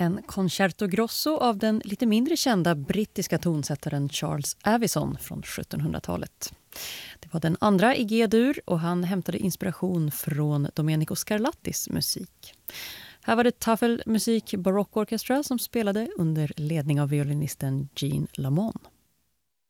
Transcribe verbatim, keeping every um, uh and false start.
En concerto grosso av den lite mindre kända brittiska tonsättaren Charles Avison från sjuttonhundratalet. Det var den andra i G-dur och han hämtade inspiration från Domenico Scarlattis musik. Här var det Tafel Musik Baroque Orchestra som spelade under ledning av violinisten Jean Lamont.